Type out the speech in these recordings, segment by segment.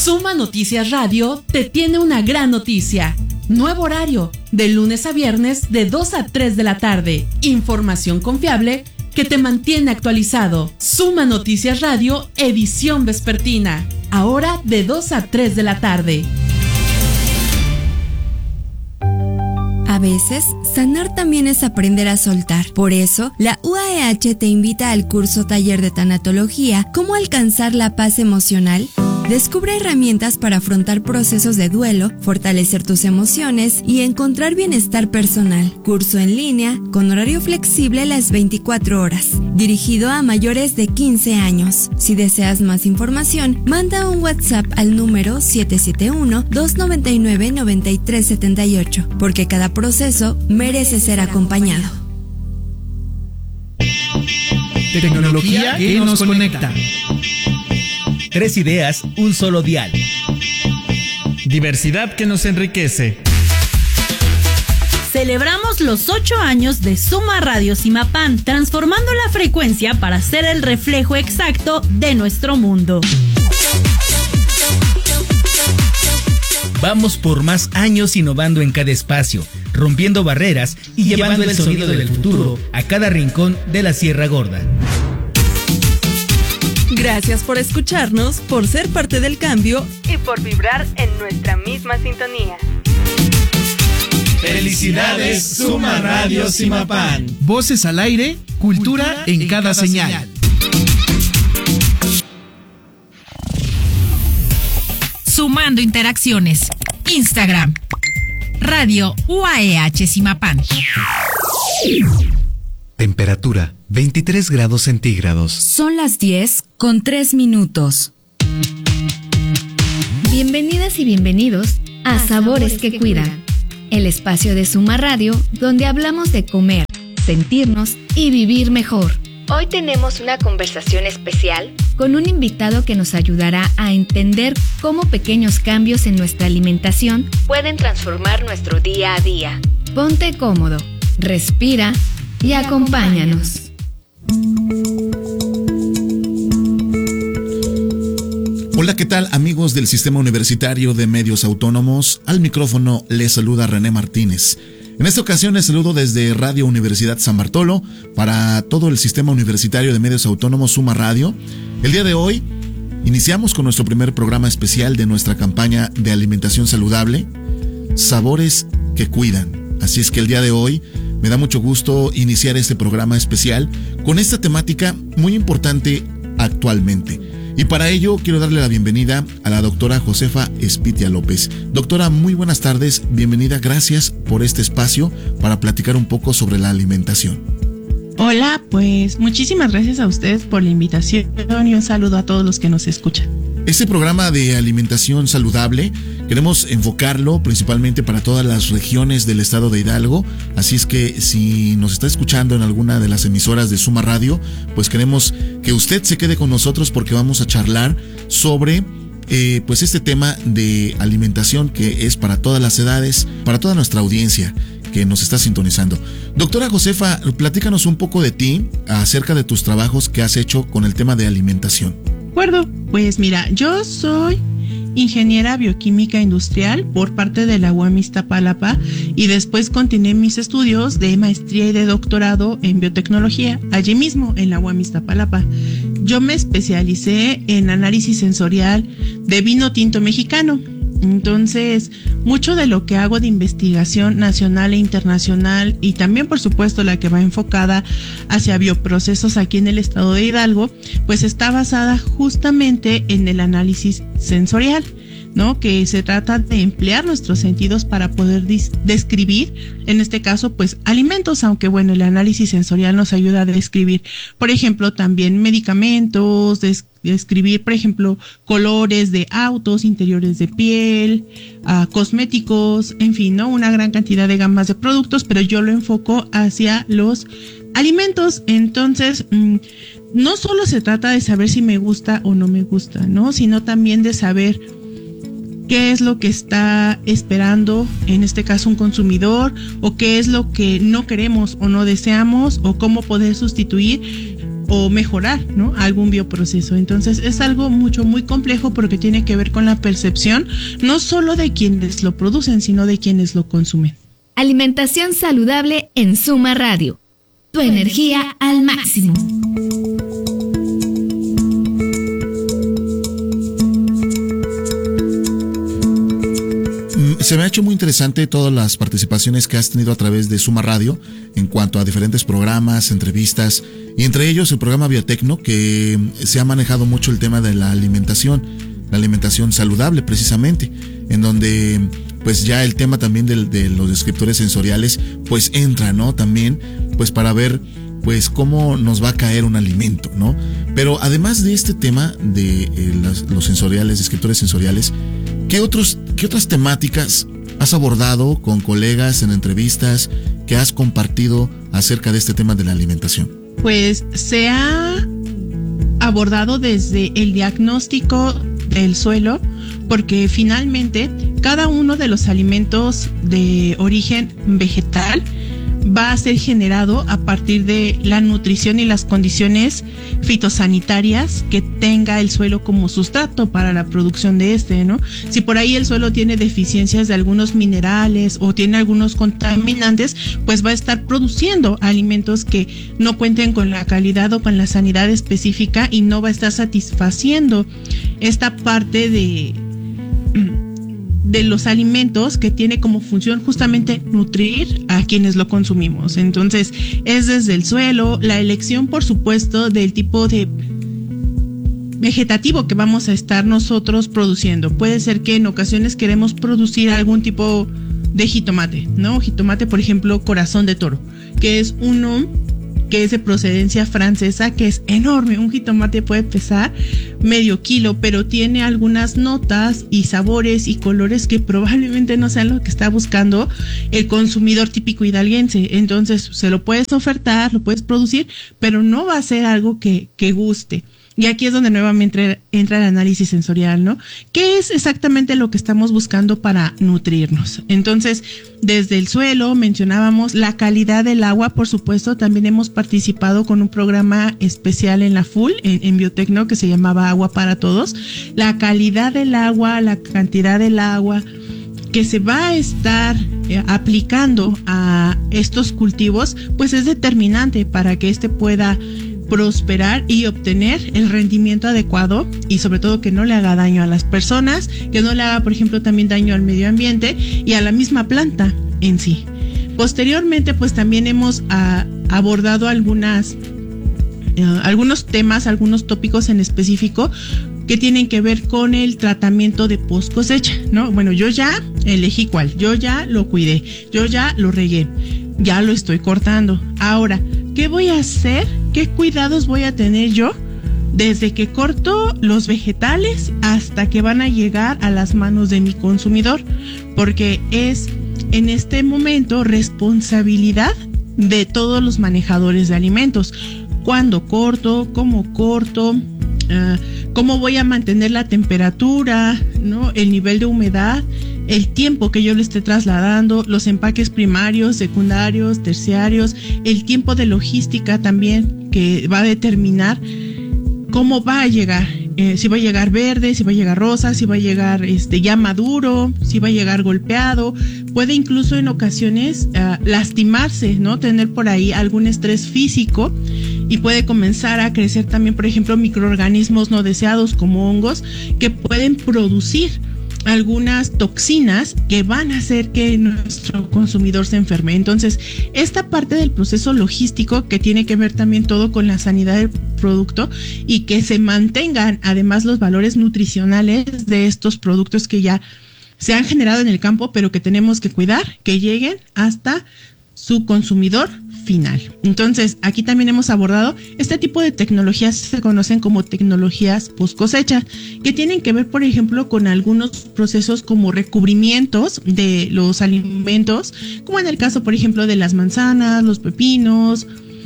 Suma Noticias Radio te tiene una gran noticia. Nuevo horario, de lunes a viernes de 2 a 3 de la tarde. Información confiable que te mantiene actualizado. Suma Noticias Radio, edición vespertina. Ahora de 2 a 3 de la tarde. A veces, sanar también es aprender a soltar. Por eso, la UAEH te invita al curso taller de tanatología ¿Cómo alcanzar la paz emocional? Descubre herramientas para afrontar procesos de duelo, fortalecer tus emociones y encontrar bienestar personal. Curso en línea, con horario flexible las 24 horas. Dirigido a mayores de 15 años. Si deseas más información, manda un WhatsApp al número 771-299-9378, porque cada proceso merece ser acompañado. Tecnología que nos conecta. 3 ideas, un solo dial. Diversidad que nos enriquece. Celebramos los 8 años de Suma Radio Zimapán, transformando la frecuencia para ser el reflejo exacto de nuestro mundo. Vamos por más años innovando en cada espacio, rompiendo barreras y llevando el sonido del futuro a cada rincón de la Sierra Gorda. Gracias por escucharnos, por ser parte del cambio y por vibrar en nuestra misma sintonía. ¡Felicidades, Suma Radio Zimapán! Voces al aire, cultura en cada señal. Sumando interacciones. Instagram. Radio UAEH Zimapán. Temperatura 23 grados centígrados. Son las 10:03. Bienvenidas y bienvenidos a Sabores que Cuidan, el espacio de Suma Radio donde hablamos de comer, sentirnos y vivir mejor. Hoy tenemos una conversación especial con un invitado que nos ayudará a entender cómo pequeños cambios en nuestra alimentación pueden transformar nuestro día a día. Ponte cómodo, respira y acompáñanos. Hola, ¿qué tal, amigos del Sistema Universitario de Medios Autónomos? Al micrófono les saluda René Martínez. En esta ocasión les saludo desde Radio Universidad San Bartolo para todo el Sistema Universitario de Medios Autónomos Suma Radio. El día de hoy iniciamos con nuestro primer programa especial de nuestra campaña de alimentación saludable, Sabores que Cuidan. Así es que el día de hoy me da mucho gusto iniciar este programa especial con esta temática muy importante actualmente. Y para ello quiero darle la bienvenida a la doctora Josefa Espitia López. Doctora, muy buenas tardes, bienvenida, gracias por este espacio para platicar un poco sobre la alimentación. Hola, pues muchísimas gracias a ustedes por la invitación y un saludo a todos los que nos escuchan. Este programa de alimentación saludable queremos enfocarlo principalmente para todas las regiones del estado de Hidalgo, así es que si nos está escuchando en alguna de las emisoras de Suma Radio, pues queremos que usted se quede con nosotros porque vamos a charlar sobre pues este tema de alimentación que es para todas las edades, para toda nuestra audiencia que nos está sintonizando. Doctora Josefa, platícanos un poco de ti, acerca de tus trabajos que has hecho con el tema de alimentación. De acuerdo, pues mira, yo soy ingeniera bioquímica industrial por parte de la UAM Iztapalapa y después continué mis estudios de maestría y de doctorado en biotecnología, allí mismo en la UAM Iztapalapa. Yo me especialicé en análisis sensorial de vino tinto mexicano. Entonces, mucho de lo que hago de investigación nacional e internacional y también, por supuesto, la que va enfocada hacia bioprocesos aquí en el estado de Hidalgo, pues está basada justamente en el análisis sensorial, ¿no? Que se trata de emplear nuestros sentidos para poder describir, en este caso, pues alimentos, aunque bueno, el análisis sensorial nos ayuda a describir, por ejemplo, también medicamentos, describir, por ejemplo, colores de autos, interiores de piel, cosméticos, en fin, ¿no? Una gran cantidad de gamas de productos, pero yo lo enfoco hacia los alimentos. Entonces, no solo se trata de saber si me gusta o no me gusta, ¿no? Sino también de saber qué es lo que está esperando, en este caso, un consumidor, o qué es lo que no queremos o no deseamos, o cómo poder sustituir o mejorar, ¿no?, algún bioproceso. Entonces es algo muy complejo porque tiene que ver con la percepción no solo de quienes lo producen, sino de quienes lo consumen. Alimentación saludable en Suma Radio. Tu energía al máximo. Se me ha hecho muy interesante todas las participaciones que has tenido a través de Suma Radio en cuanto a diferentes programas, entrevistas, y entre ellos el programa Biotecno, que se ha manejado mucho el tema de la alimentación saludable precisamente, en donde pues ya el tema también de los descriptores sensoriales pues entra, ¿no? También pues para ver pues cómo nos va a caer un alimento, ¿no? Pero además de este tema de los sensoriales, descriptores sensoriales, ¿qué otras temáticas has abordado con colegas en entrevistas que has compartido acerca de este tema de la alimentación? Pues se ha abordado desde el diagnóstico del suelo, porque finalmente cada uno de los alimentos de origen vegetal va a ser generado a partir de la nutrición y las condiciones fitosanitarias que tenga el suelo como sustrato para la producción de este, ¿no? Si por ahí el suelo tiene deficiencias de algunos minerales o tiene algunos contaminantes, pues va a estar produciendo alimentos que no cuenten con la calidad o con la sanidad específica y no va a estar satisfaciendo esta parte de los alimentos que tiene como función justamente nutrir a quienes lo consumimos. Entonces es desde el suelo, la elección por supuesto del tipo de vegetativo que vamos a estar nosotros produciendo. Puede ser que en ocasiones queremos producir algún tipo de jitomate, ¿no? Jitomate, por ejemplo, corazón de toro, que es uno que es de procedencia francesa, que es enorme. Un jitomate puede pesar medio kilo, pero tiene algunas notas y sabores y colores que probablemente no sean lo que está buscando el consumidor típico hidalguense. Entonces se lo puedes ofertar, lo puedes producir, pero no va a ser algo que guste. Y aquí es donde nuevamente entra el análisis sensorial, ¿no? ¿Qué es exactamente lo que estamos buscando para nutrirnos? Entonces, desde el suelo mencionábamos la calidad del agua, por supuesto. También hemos participado con un programa especial en la FUL, en Biotecno, que se llamaba Agua para Todos. La calidad del agua, la cantidad del agua que se va a estar aplicando a estos cultivos, pues es determinante para que este pueda prosperar y obtener el rendimiento adecuado, y sobre todo que no le haga daño a las personas, que no le haga, por ejemplo, también daño al medio ambiente y a la misma planta en sí. Posteriormente, pues también hemos abordado algunos temas, algunos tópicos en específico que tienen que ver con el tratamiento de post cosecha, ¿no? Bueno, yo ya elegí cuál, yo ya lo cuidé, yo ya lo regué, ya lo estoy cortando. Ahora, ¿qué voy a hacer? ¿Qué cuidados voy a tener yo desde que corto los vegetales hasta que van a llegar a las manos de mi consumidor? Porque es en este momento responsabilidad de todos los manejadores de alimentos. ¿Cuándo corto? ¿Cómo corto? ¿Cómo voy a mantener la temperatura, ¿no? El nivel de humedad, el tiempo que yo le esté trasladando, los empaques primarios, secundarios, terciarios, el tiempo de logística también que va a determinar cómo va a llegar, si va a llegar verde, si va a llegar rosa, si va a llegar ya maduro, si va a llegar golpeado. Puede incluso en ocasiones lastimarse, ¿no? Tener por ahí algún estrés físico y puede comenzar a crecer también, por ejemplo, microorganismos no deseados como hongos que pueden producir algunas toxinas que van a hacer que nuestro consumidor se enferme. Entonces, esta parte del proceso logístico que tiene que ver también todo con la sanidad del producto y que se mantengan además los valores nutricionales de estos productos que ya se han generado en el campo, pero que tenemos que cuidar que lleguen hasta su consumidor final. Entonces, aquí también hemos abordado este tipo de tecnologías, se conocen como tecnologías post cosecha, que tienen que ver, por ejemplo, con algunos procesos como recubrimientos de los alimentos, como en el caso, por ejemplo, de las manzanas, los pepinos,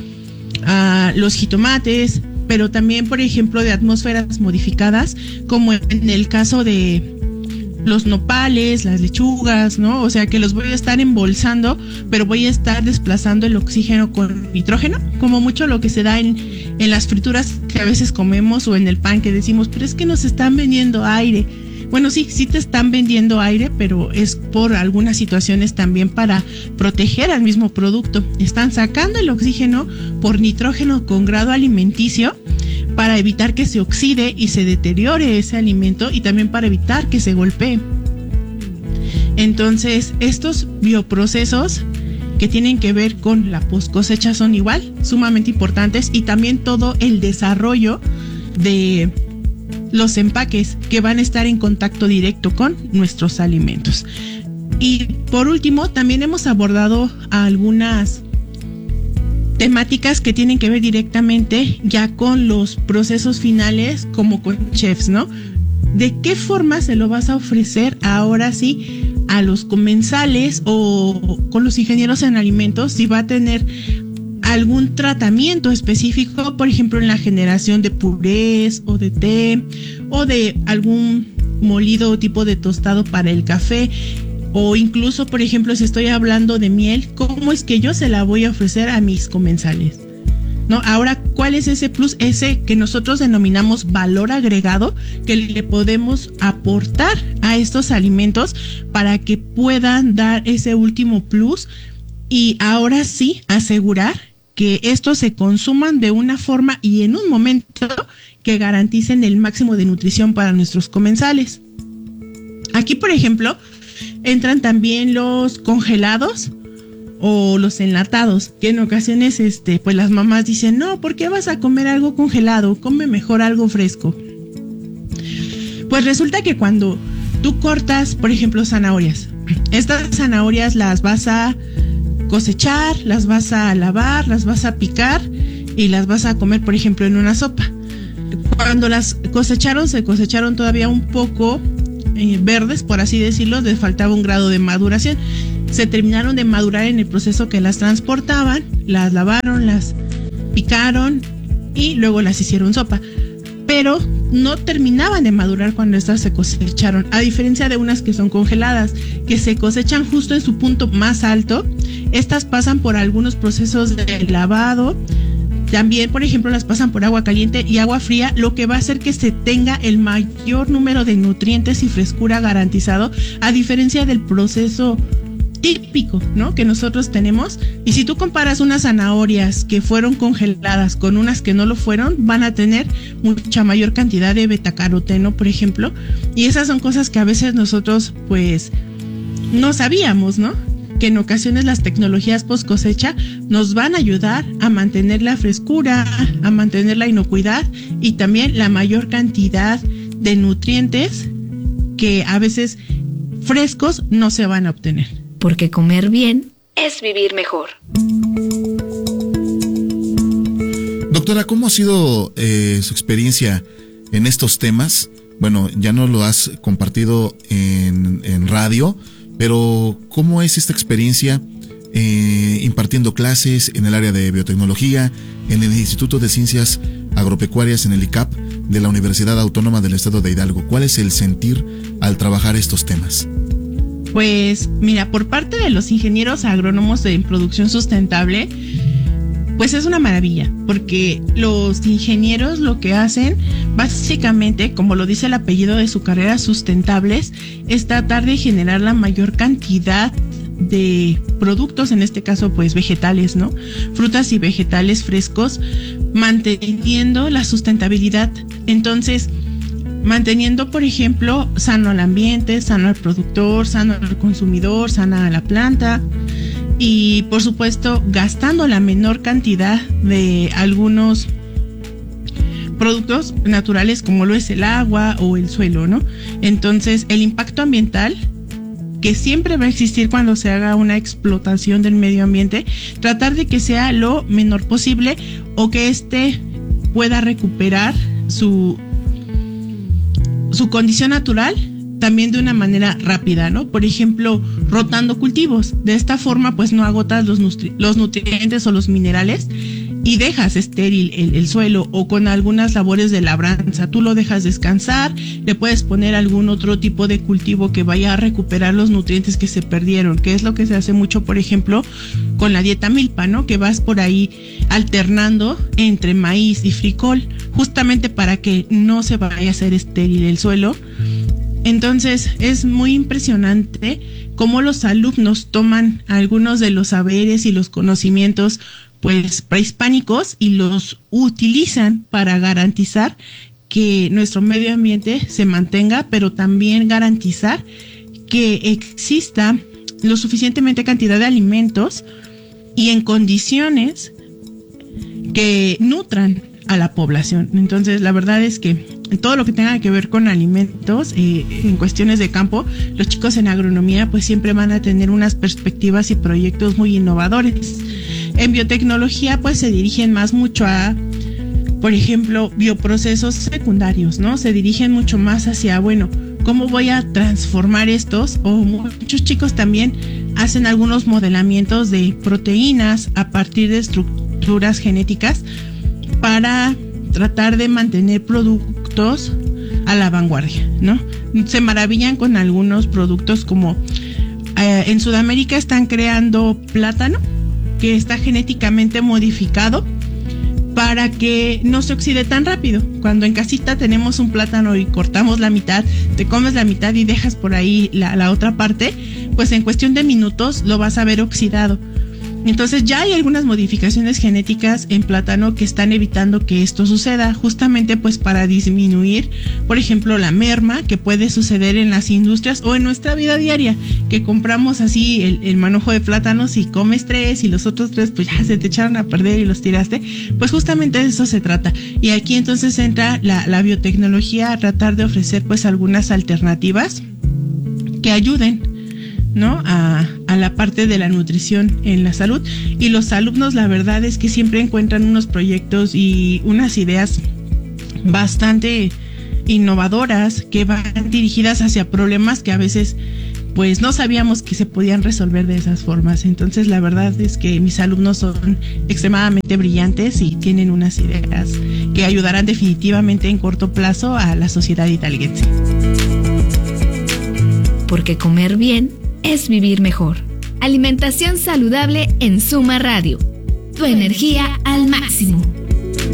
los jitomates, pero también, por ejemplo, de atmósferas modificadas, como en el caso de los nopales, las lechugas, ¿no? O sea que los voy a estar embolsando, pero voy a estar desplazando el oxígeno con nitrógeno, como mucho lo que se da en las frituras que a veces comemos o en el pan que decimos, pero es que nos están vendiendo aire. Bueno, sí te están vendiendo aire, pero es por algunas situaciones también para proteger al mismo producto. Están sacando el oxígeno por nitrógeno con grado alimenticio para evitar que se oxide y se deteriore ese alimento y también para evitar que se golpee. Entonces, estos bioprocesos que tienen que ver con la post-cosecha son igual, sumamente importantes, y también todo el desarrollo de los empaques que van a estar en contacto directo con nuestros alimentos. Y por último, también hemos abordado algunas temáticas que tienen que ver directamente ya con los procesos finales, como con chefs, ¿no? ¿De qué forma se lo vas a ofrecer ahora sí a los comensales o con los ingenieros en alimentos? Si va a tener algún tratamiento específico, por ejemplo, en la generación de purés o de té o de algún molido tipo de tostado para el café. O incluso, por ejemplo, si estoy hablando de miel, ¿cómo es que yo se la voy a ofrecer a mis comensales? ¿No? Ahora, ¿cuál es ese plus? Ese que nosotros denominamos valor agregado que le podemos aportar a estos alimentos para que puedan dar ese último plus y ahora sí asegurar que estos se consuman de una forma y en un momento que garanticen el máximo de nutrición para nuestros comensales. Aquí, por ejemplo, entran también los congelados o los enlatados, que en ocasiones pues las mamás dicen, no, ¿por qué vas a comer algo congelado? Come mejor algo fresco. Pues resulta que cuando tú cortas, por ejemplo, zanahorias, estas zanahorias las vas a cosechar, las vas a lavar, las vas a picar y las vas a comer, por ejemplo, en una sopa. Cuando las cosecharon, se cosecharon todavía un poco verdes, por así decirlo, les faltaba un grado de maduración. Se terminaron de madurar en el proceso que las transportaban, las lavaron, las picaron y luego las hicieron sopa. Pero no terminaban de madurar cuando estas se cosecharon, a diferencia de unas que son congeladas, que se cosechan justo en su punto más alto. Estas pasan por algunos procesos de lavado. También, por ejemplo, las pasan por agua caliente y agua fría, lo que va a hacer que se tenga el mayor número de nutrientes y frescura garantizado, a diferencia del proceso típico, ¿no?, que nosotros tenemos. Y si tú comparas unas zanahorias que fueron congeladas con unas que no lo fueron, van a tener mucha mayor cantidad de betacaroteno, por ejemplo. Y esas son cosas que a veces nosotros, pues, no sabíamos, ¿no? Que en ocasiones las tecnologías post cosecha nos van a ayudar a mantener la frescura, a mantener la inocuidad y también la mayor cantidad de nutrientes que a veces frescos no se van a obtener. Porque comer bien es vivir mejor. Doctora, ¿cómo ha sido su experiencia en estos temas? Bueno, ya nos lo has compartido en radio, pero ¿cómo es esta experiencia impartiendo clases en el área de biotecnología, en el Instituto de Ciencias Agropecuarias, en el ICAP de la Universidad Autónoma del Estado de Hidalgo? ¿Cuál es el sentir al trabajar estos temas? Pues mira, por parte de los ingenieros agrónomos en producción sustentable, pues es una maravilla, porque los ingenieros lo que hacen, básicamente, como lo dice el apellido de su carrera, sustentables, es tratar de generar la mayor cantidad de productos, en este caso pues vegetales, ¿no? Frutas y vegetales frescos, manteniendo la sustentabilidad. Entonces, manteniendo, por ejemplo, sano al ambiente, sano al productor, sano al consumidor, sana a la planta. Y por supuesto gastando la menor cantidad de algunos productos naturales como lo es el agua o el suelo, ¿no? Entonces el impacto ambiental que siempre va a existir cuando se haga una explotación del medio ambiente, tratar de que sea lo menor posible o que éste pueda recuperar su condición natural también de una manera rápida, ¿no? Por ejemplo, rotando cultivos. De esta forma, pues no agotas los nutrientes o los minerales y dejas estéril el suelo, o con algunas labores de labranza, tú lo dejas descansar, le puedes poner algún otro tipo de cultivo que vaya a recuperar los nutrientes que se perdieron, que es lo que se hace mucho, por ejemplo, con la dieta milpa, ¿no? Que vas por ahí alternando entre maíz y frijol, justamente para que no se vaya a hacer estéril el suelo. Entonces es muy impresionante cómo los alumnos toman algunos de los saberes y los conocimientos pues prehispánicos y los utilizan para garantizar que nuestro medio ambiente se mantenga, pero también garantizar que exista lo suficientemente cantidad de alimentos y en condiciones que nutran a la población. Entonces, la verdad es que todo lo que tenga que ver con alimentos, en cuestiones de campo, los chicos en agronomía pues siempre van a tener unas perspectivas y proyectos muy innovadores. En biotecnología pues se dirigen más mucho a, por ejemplo, bioprocesos secundarios, ¿no? Se dirigen mucho más hacia, bueno, ¿cómo voy a transformar estos? O muchos chicos también hacen algunos modelamientos de proteínas a partir de estructuras genéticas para tratar de mantener productos a la vanguardia, ¿no? Se maravillan con algunos productos como en Sudamérica están creando plátano que está genéticamente modificado para que no se oxide tan rápido. Cuando en casita tenemos un plátano y cortamos la mitad, te comes la mitad y dejas por ahí la otra parte, pues en cuestión de minutos lo vas a ver oxidado. Entonces ya hay algunas modificaciones genéticas en plátano que están evitando que esto suceda, justamente pues para disminuir, por ejemplo, la merma que puede suceder en las industrias o en nuestra vida diaria, que compramos así el manojo de plátanos y comes 3 y los otros 3 pues ya se te echaron a perder y los tiraste. Pues justamente de eso se trata. Y aquí entonces entra la biotecnología a tratar de ofrecer pues algunas alternativas que ayuden, ¿no? A la parte de la nutrición en la salud. Y los alumnos, la verdad es que siempre encuentran unos proyectos y unas ideas bastante innovadoras que van dirigidas hacia problemas que a veces pues no sabíamos que se podían resolver de esas formas. Entonces la verdad es que mis alumnos son extremadamente brillantes y tienen unas ideas que ayudarán definitivamente en corto plazo a la sociedad hidalguense. Porque comer bien es vivir mejor. Alimentación saludable en Suma Radio. Tu energía al máximo.